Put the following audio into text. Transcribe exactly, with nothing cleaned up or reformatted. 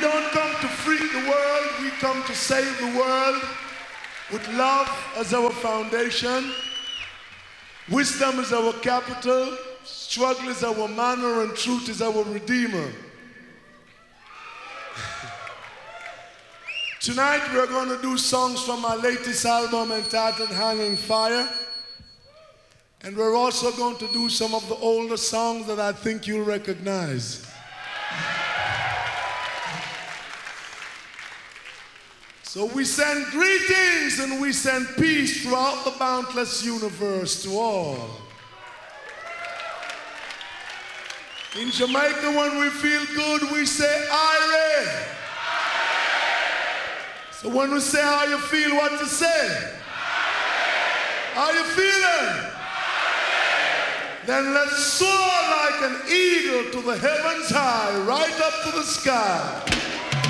don't come to freak the world, we come to save the world with love as our foundation. Wisdom is our capital, struggle is our manner, and truth is our redeemer. Tonight we're going to do songs from our latest album entitled Hanging Fire. And we're also going to do some of the older songs that I think you'll recognize. So we send greetings and we send peace throughout the boundless universe to all. In Jamaica, when we feel good, we say, Ire. So when we say how you feel, what to say? How you feeling? Then let's soar like an eagle to the heavens high, right up to the sky.